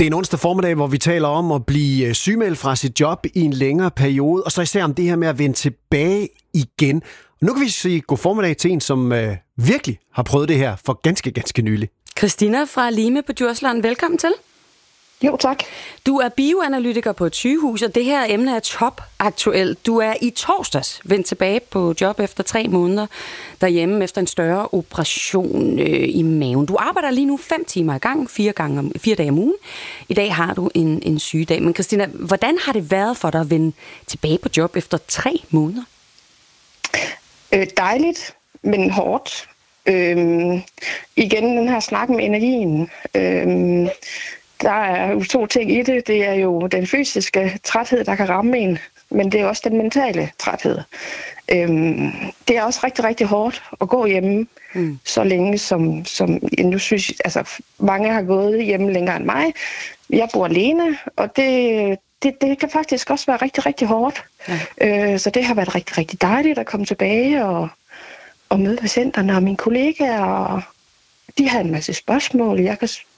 Det er en onsdag formiddag, hvor vi taler om at blive sygemeldt fra sit job i en længere periode, og så især om det her med at vende tilbage igen. Og nu kan vi sige god formiddag til en, som virkelig har prøvet det her for ganske nylig. Christina fra Lime på Djursland, velkommen til. Jo, tak. Du er bioanalytiker på et sygehus, og det her emne er topaktuelt. Du er i torsdags vendt tilbage på job efter 3 måneder derhjemme efter en større operation i maven. Du arbejder lige nu 5 timer i gang, 4 dage om ugen. I dag har du en sygedag. Men Christina, hvordan har det været for dig at vende tilbage på job efter 3 måneder? Dejligt, men hårdt. Igen den her snak med energien. Der er jo 2 ting i det. Det er jo den fysiske træthed, der kan ramme en, men det er også den mentale træthed. Det er også rigtig hårdt at gå hjemme så længe, som nu synes jeg, altså mange har gået hjemme længere end mig. Jeg bor alene, og det kan faktisk også være rigtig hårdt. Ja. Så det har været rigtig dejligt at komme tilbage og møde patienterne og mine kollegaer. Og de har en masse spørgsmål. Jeg kan